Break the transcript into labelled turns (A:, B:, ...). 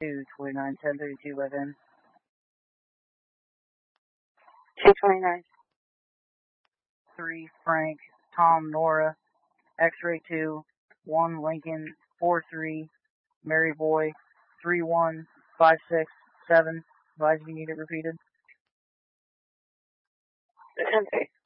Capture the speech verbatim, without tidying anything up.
A: two, twenty-nine, ten thirty-two by then.
B: two twenty-nine.
A: three, Frank, Tom, Nora, X-Ray two, one, Lincoln, four three, Mary Boy, three one, five six, seven, advise if you need it repeated.
B: ten three.